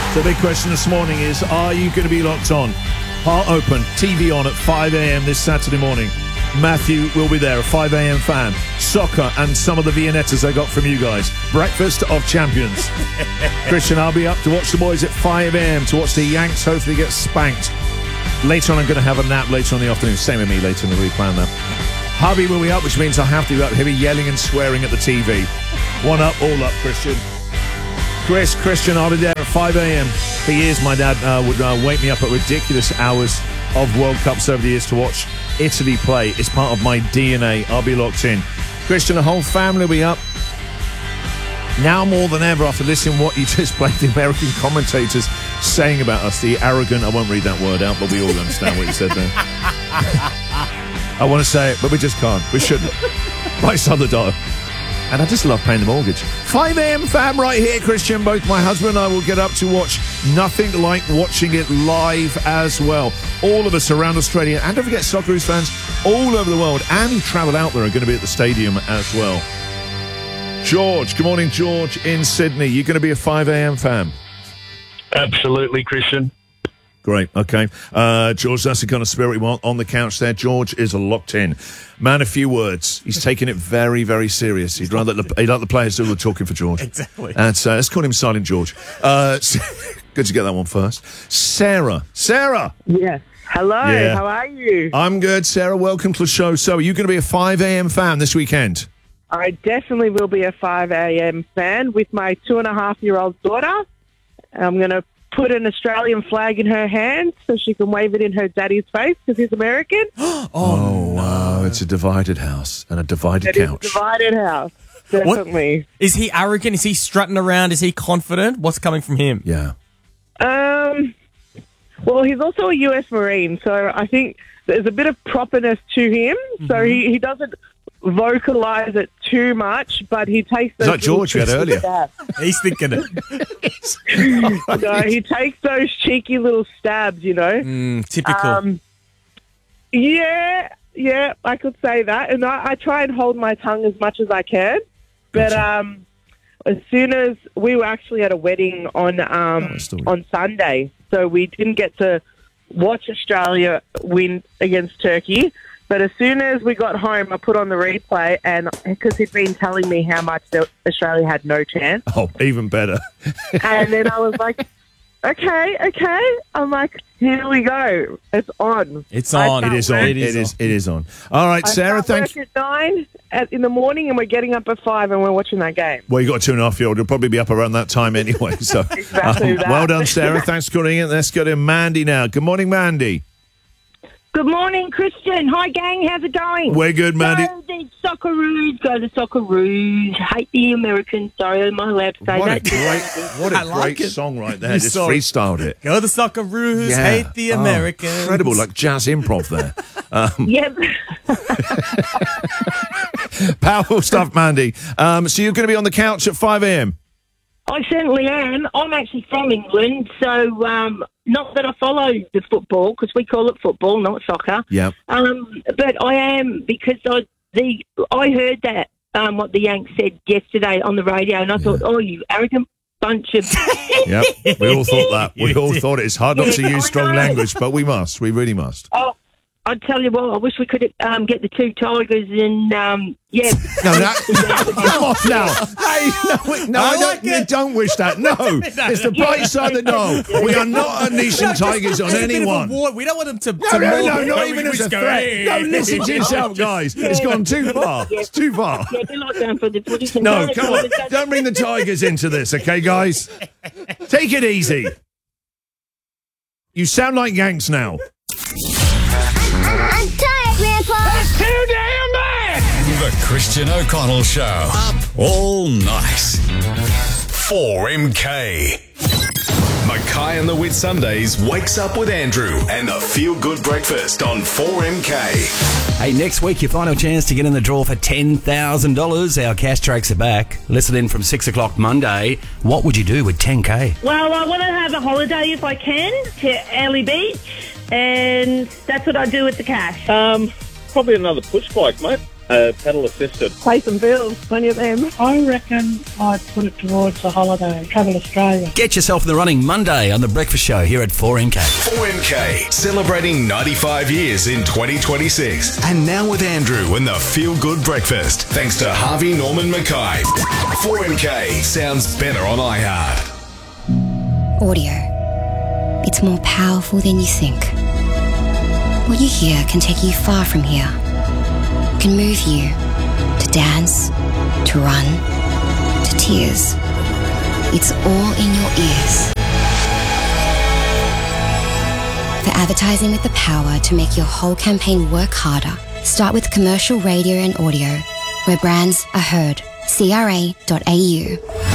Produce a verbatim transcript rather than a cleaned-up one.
The big question this morning is, are you going to be locked on? Heart open, T V on at five a.m. this Saturday morning. Matthew will be there, a five a.m. fan. Soccer and some of the Viennettas I got from you guys. Breakfast of champions. Christian, I'll be up to watch the boys at five a.m. to watch the Yanks hopefully get spanked. Later on, I'm going to have a nap later on in the afternoon. Same with me later in the replan now. Hubby will be up, which means I have to be up. He'll be yelling and swearing at the T V. One up, all up, Christian. Chris, Christian, I'll be there at five a.m. For years, my dad uh, would uh, wake me up at ridiculous hours of World Cups over the years to watch Italy play. It's part of my D N A. I'll be locked in. Christian, the whole family will be up. Now more than ever, after listening to what you just played, the American commentators saying about us, the arrogant, I won't read that word out, but we all understand what you said there. I want to say it, but we just can't. We shouldn't. Right side of the dial. And I just love paying the mortgage. five a.m. fam right here, Christian. Both my husband and I will get up to watch nothing like watching it live as well. All of us around Australia, and don't forget Socceroos fans all over the world and who travel out there are going to be at the stadium as well. George, good morning, George in Sydney. You're going to be a five a.m. fan? Absolutely, Christian. Great, okay. Uh, George, that's the kind of spirit we want on the couch there. George is locked in. Man, a few words. He's taking it very, very serious. He'd rather the, he'd like the players who were talking for George. Exactly. And uh, let's call him Silent George. Uh, good to get that one first. Sarah. Sarah! Yes. Hello, Yeah. how are you? I'm good, Sarah. Welcome to the show. So, are you going to be a five a.m. fan this weekend? I definitely will be a five a.m. fan with my two and a half year old daughter. I'm going to put an Australian flag in her hand so she can wave it in her daddy's face because he's American. Oh, oh wow. It's a divided house and a divided It is couch. a divided house, definitely. What? Is he arrogant? Is he strutting around? Is he confident? What's coming from him? Yeah. Um, well, he's also a U S Marine, so I think there's a bit of properness to him. Mm-hmm. So he, he doesn't vocalize it too much, but he takes those... Is that George you had earlier? Stabs. He's thinking it. No, he takes those cheeky little stabs, you know. Mm, typical. Um, yeah, yeah, I could say that. And I, I try and hold my tongue as much as I can. But um, as soon as we were actually at a wedding on um, oh, on Sunday, so we didn't get to watch Australia win against Turkey. But as soon as we got home, I put on the replay, and because he'd been telling me how much the, Australia had no chance. Oh, even better. And then I was like, okay, okay. I'm like, here we go. It's on. It's on. It is on. It is, it is, it is on. All right, I Sarah, start thank work at nine at, in the morning, and we're getting up at five, and we're watching that game. Well, you got a two and a half year old. You'll probably be up around that time anyway. So, Exactly um, that. well done, Sarah. Thanks for calling in. Let's go to Mandy now. Good morning, Mandy. Good morning, Christian. Hi, gang. How's it going? We're good, Mandy. Go the Socceroos. Go the Socceroos. Hate the Americans. Sorry, am I allowed to say What a that? great, what a I like great it. song right there. You Just saw it. freestyled it. Go the Socceroos, Yeah. hate the Oh, Americans. incredible, like jazz improv there. Um, Yep. powerful stuff, Mandy. Um, so you're going to be on the couch at five a.m. I certainly am. I'm actually from England, so um, not that I follow the football, because we call it football, not soccer. Yeah. Um, but I am, because I the I heard that, um, what the Yanks said yesterday on the radio, and I thought, oh, you arrogant bunch of... Yep. We all thought that. We all thought it's hard not to Yeah, use I strong know. language, but we must. We really must. Oh, I tell you what, I wish we could um, get the two tigers and, um, yeah. No, that, come off now. Hey, no, no, I I don't, like you it. don't wish that. No, it's the bright side of no. We are not unleashing tigers on There's a bit of a anyone. war. We don't want them to. No, to no, maul- no, not we- even we as a go, threat. hey. No, listen to yourself, guys. It's gone too far. It's too far. Yeah, they're not going for the footy. No, come on. Don't bring the tigers into this, okay, guys? Take it easy. You sound like Yanks now. I'm tired, Grandpa. Too damn bad! The Christian O'Connell Show. Up all night. four M K. Mackay and the Whit Sundays wakes up with Andrew and the Feel Good Breakfast on four M K. Hey, next week, your final chance to get in the draw for ten thousand dollars. Our cash tracks are back. Listen in from six o'clock Monday. What would you do with ten K? Well, I want to have a holiday if I can to Early Beach, and that's what I do with the cash. Um, probably another push bike, mate. Uh, pedal assisted. Pay some bills, plenty of them. I reckon I'd put it towards a holiday. Travel Australia. Get yourself in the running Monday on The Breakfast Show here at four M K. four M K, celebrating ninety-five years in twenty twenty-six. And now with Andrew and the Feel Good Breakfast. Thanks to Harvey Norman Mackay. four M K sounds better on iHeart. Audio. It's more powerful than you think. What you hear can take you far from here. It can move you to dance, to run, to tears. It's all in your ears. For advertising with the power to make your whole campaign work harder, start with commercial radio and audio, where brands are heard. C R A dot A U.